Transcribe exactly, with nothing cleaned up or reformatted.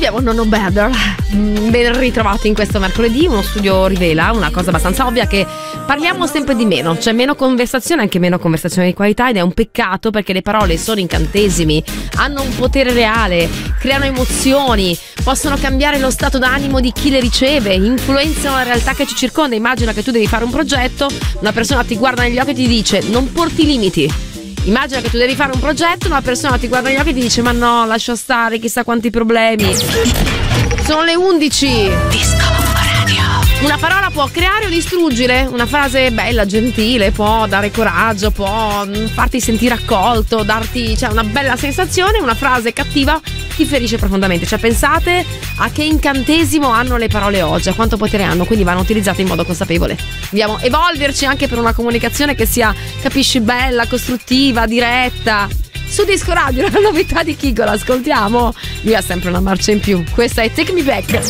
Abbiamo Nonno Better, ben ritrovati in questo mercoledì. Uno studio rivela una cosa abbastanza ovvia, che parliamo sempre di meno, c'è meno conversazione, anche meno conversazione di qualità, ed è un peccato perché le parole sono incantesimi, hanno un potere reale, creano emozioni, possono cambiare lo stato d'animo di chi le riceve, influenzano la realtà che ci circonda. Immagina che tu devi fare un progetto, una persona ti guarda negli occhi e ti dice non porti limiti. Immagina che tu devi fare un progetto, una persona ti guarda negli occhi e ti dice ma no, lascia stare, chissà quanti problemi. Sono le undici. Disco Radio. Una parola può creare o distruggere. Una frase bella, gentile, può dare coraggio, può farti sentire accolto, darti, cioè, una bella sensazione. Una frase cattiva ti ferisce profondamente. Cioè, pensate a che incantesimo hanno le parole oggi, a quanto potere hanno, quindi vanno utilizzate in modo consapevole. Dobbiamo evolverci anche per una comunicazione che sia, capisci, bella, costruttiva, diretta. Su Disco Radio la novità di Kygo, l'ascoltiamo. Lui ha sempre una marcia in più. Questa è Take Me Back.